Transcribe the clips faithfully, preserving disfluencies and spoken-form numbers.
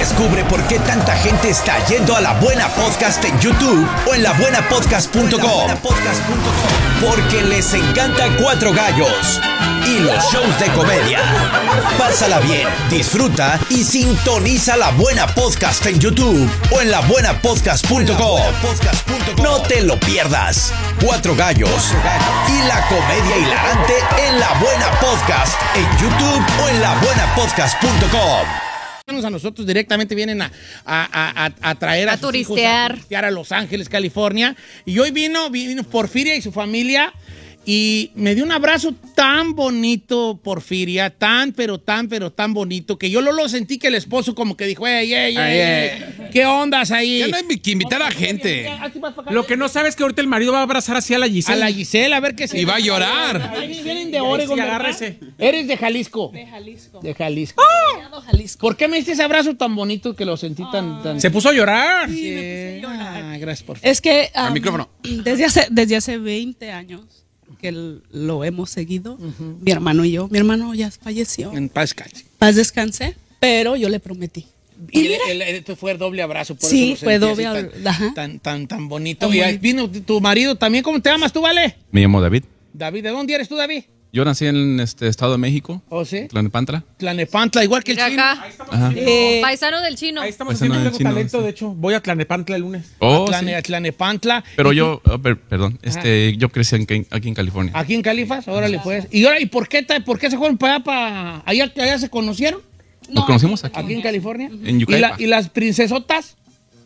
Descubre por qué tanta gente está yendo a La Buena Podcast en YouTube o en la buena podcast punto com. Porque les encanta Cuatro Gallos y los shows de comedia. Pásala bien, disfruta y sintoniza La Buena Podcast en YouTube o en la buena podcast punto com. No te lo pierdas. Cuatro Gallos y la comedia hilarante en La Buena Podcast en YouTube o en la buena podcast punto com. A nosotros directamente vienen a, a, a, a traer a, a sus turistear. hijos, a turistear a Los Ángeles, California. Y hoy vino, vino Porfiria y su familia y me dio un abrazo tan bonito, Porfiria, tan, pero tan, pero tan bonito, que yo lo, lo sentí que el esposo como que dijo, ey, ey, ey, ey, ¿qué ondas ahí? Ya no hay que invitar a gente. Lo que no sabes es que ahorita el marido va a abrazar así a la Giselle. A la Giselle, a ver qué se... Y va a llorar. Ahí vienen de Oregon, Sí, ¿verdad? agárrese. Eres de Jalisco. De Jalisco. De Jalisco. ¡Oh! Jalisco. ¿Por qué me diste ese abrazo tan bonito que lo sentí tan... tan... Se puso a llorar. Sí, me puse a llorar. Ah, gracias, Porfiria. Es que Al um, micrófono. Desde hace, desde hace veinte años que l- lo hemos seguido, mi hermano y yo. Mi hermano ya falleció. En paz, descanse. Paz descanse, pero yo le prometí. Y el, el- el- fue el doble abrazo, por Sí, eso lo fue sentí doble así ab- tan, ajá. tan, tan, tan bonito. Tan Y ahí bonito. vino tu marido también. ¿Cómo te llamas tú, Vale? Me llamo David. David, ¿de dónde eres tú, David? Yo nací en este Estado de México, ¿O sí? Tlalnepantla. Tlanepantla, igual que el Mira chino. acá. Ajá. Eh, Paisano del chino. Ahí estamos Pues haciendo no, un el Tengo chino, talento, sí. de hecho. Voy a Tlanepantla el lunes. Oh, Tlane- sí. Tlanepantla. Pero ¿Y yo, oh, per- perdón, este, yo crecí en- aquí en California. tú- ¿Aquí en Califas? Órale, pues. ¿Y ahora, y por qué, ta- por qué se fueron para allá? Para... ¿Allá, allá se conocieron? Nos conocimos aquí. ¿Aquí en California? En ¿Y, Yucaipa. la- ¿Y las princesotas?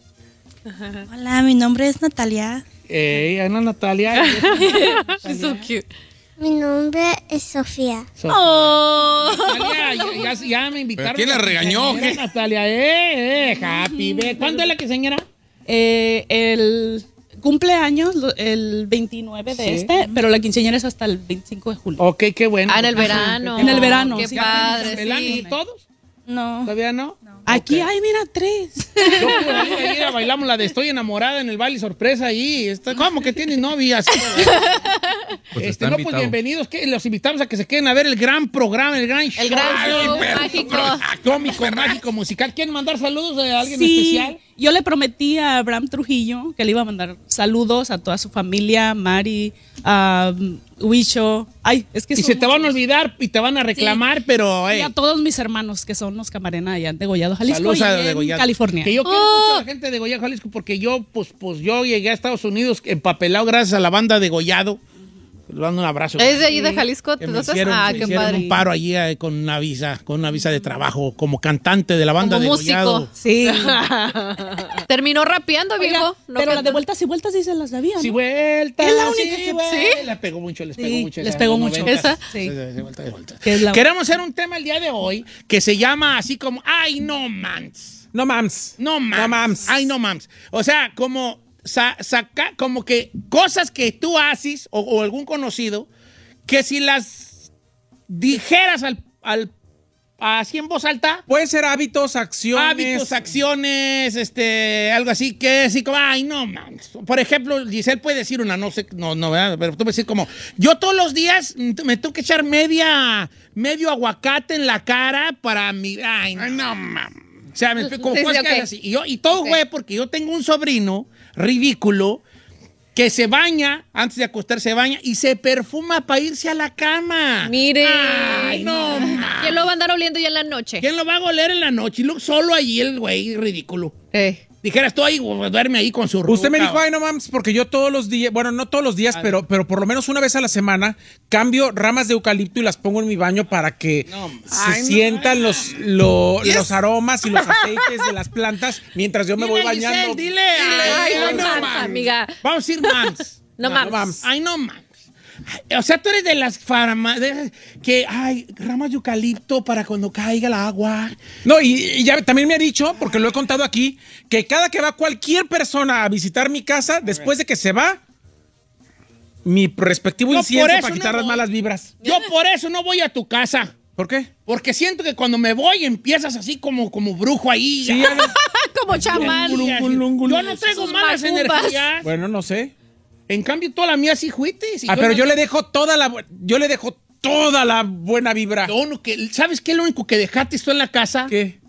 Hola, mi nombre es Natalia. Eh, Ana Natalia. She's so cute. Mi nombre es Sofía. Oh. Natalia, ya, ya- ya me invitaron. ¿Pero quién la a regañó, quinceañera, qué? Natalia, eh, eh, happy birthday. ¿Cuándo es la quinceañera? eh, el cumpleaños lo- el veintinueve de Sí. este, pero la quinceañera es hasta el veinticinco de julio. Ok, qué bueno. Ah, en el Ajá. verano. En el verano, Qué sí. padre, ¿Chambelanes y sí. todos? No. ¿Todavía no? Aquí Ok. hay, mira, tres. Yo pude ir ayer, bailamos la de Estoy enamorada en el baile sorpresa ahí. Está, ¿cómo que tienes novia? Así, Pues este, está no, pues invitado. bienvenidos. Que los invitamos a que se queden a ver el gran programa, el gran show. El gran Ay, show perro, mágico. perro, cómico, mágico, musical. ¿Quieren mandar saludos a alguien Sí, especial? yo le prometí a Abraham Trujillo que le iba a mandar saludos a toda su familia, Mari, a Huicho. Ay, es que Y son se te van a muchos. olvidar y te van a reclamar, pero... Y eh, a todos mis hermanos que son los Camarena allá en Degollado, Jalisco, saludos y a en Degollado. California. Que yo quiero mucho a la gente de Degollado, Jalisco, porque yo, pues, pues, yo llegué a Estados Unidos empapelado gracias a la banda de Degollado. Les mando un abrazo. ¿Es de allí de Jalisco? Que me ¿Entonces? hicieron, Ah, me qué hicieron padre. un paro allí eh, con una visa, con una visa de trabajo, como cantante de la banda Como de músico. Degollado. Sí. Terminó rapeando, Oiga, viejo. No pero la cantó. de vueltas y vueltas sí se las sabía, ¿no? Sí, vuelta. Es la única sí, que- vuelta. ¿Sí? Les pegó mucho, les Sí, pegó mucho. les esa, pegó los mucho. noventas. Esa. Sí. Sí, sí, sí, vuelta de vuelta. Que es la- Queremos hacer un tema el día de hoy que se llama así como, ay, no mans. No mams. No mams. No mams. Ay, no mams. O sea, como sa- saca, como que cosas que tú haces o, o algún conocido que si las dijeras al, al así en voz alta, Pueden ser hábitos, acciones. hábitos, acciones, este, algo así, que así como, ay, no, man. Por ejemplo, Giselle puede decir una, no sé, no, no, ¿verdad? Pero tú puedes decir como, yo todos los días mm, me tengo que echar media, medio aguacate en la cara para mi, ay, no, no mam. O sea, me explico, como Sí, sí, cosas que ok. haces así. Y, yo, y todo, Ok. güey, porque yo tengo un sobrino ridículo que se baña, antes de acostarse se baña y se perfuma para irse a la cama. Mire. Ay, no, man. ¿Quién lo va a andar oliendo ya en la noche? ¿Quién lo va a oler en la noche? Y luego solo allí el güey ridículo. Eh. Dijeras tú ahí, güey, duerme ahí con su Usted me ruca, dijo, ay, no mams, porque yo todos los días, bueno, no todos los días, pero, pero por lo menos una vez a la semana cambio ramas de eucalipto y las pongo en mi baño para que No, se ay, no. sientan los, lo- Yes. los aromas y los aceites de las plantas mientras yo me Dile, voy bañando. Giselle, dile. Ay, Ay, no, no, mams. amiga. Vamos a decir mams. No, No, mames. no mames. Ay, no mams. Ay, o sea, tú eres de las farmas que, ay, ramas de eucalipto para cuando caiga el agua. No, y, y ya también me ha dicho, porque lo he contado aquí, que cada que va cualquier persona a visitar mi casa, después de que se va, mi respectivo Yo incienso por eso para no quitar las voy. malas vibras. Yo por eso no voy a tu casa. ¿Por qué? Porque siento que cuando me voy empiezas así como, como brujo ahí. Sí, ya no- Como chamán. Yo no traigo Sus malas macumbas. energías. bueno, no sé. En cambio, toda la mía sí juites. y Ah, pero no- yo le dejo toda la bu- yo le dejo toda la buena vibra. Lo único que, ¿sabes qué es lo único que dejaste tú en la casa? ¿Qué?